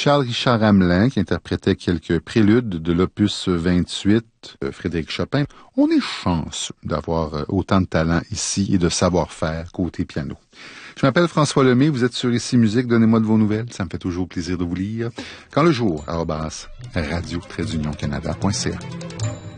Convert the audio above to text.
Charles-Richard Hamelin qui interprétait quelques préludes de l'opus 28, Frédéric Chopin. On est chanceux d'avoir autant de talent ici et de savoir-faire côté piano. Je m'appelle François Lemay, vous êtes sur Ici Musique, donnez-moi de vos nouvelles, ça me fait toujours plaisir de vous lire. Quand le jour, @radio-canada.ca.